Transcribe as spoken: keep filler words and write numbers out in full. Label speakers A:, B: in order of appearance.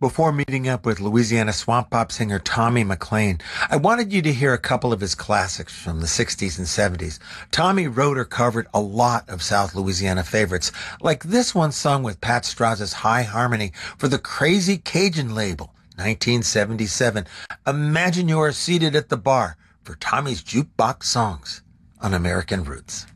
A: Before meeting up with Louisiana swamp pop singer Tommy McLean, I wanted you to hear a couple of his classics from the sixties and seventies. Tommy wrote or covered a lot of South Louisiana favorites, like this one sung with Pat Straz's high harmony for the Crazy Cajun label, nineteen seventy-seven. Imagine you are seated at the bar for Tommy's Jukebox Songs on American Roots.